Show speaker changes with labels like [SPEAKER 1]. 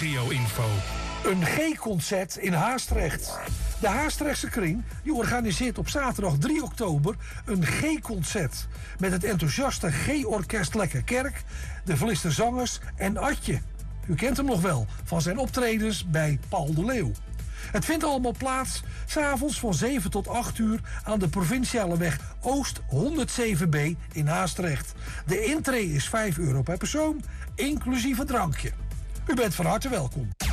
[SPEAKER 1] regio-info.
[SPEAKER 2] Een G-concert in Haastrecht. De Haastrechtse Kring die organiseert op zaterdag 3 oktober een G-concert. Met het enthousiaste G-orkest Lekkerkerk, de Vlister Zangers en Atje. U kent hem nog wel van zijn optredens bij Paul de Leeuw. Het vindt allemaal plaats 's avonds van 7 tot 8 uur aan de provinciale weg Oost 107B in Haastrecht. De intree is €5 per persoon, inclusief een drankje. U bent van harte welkom.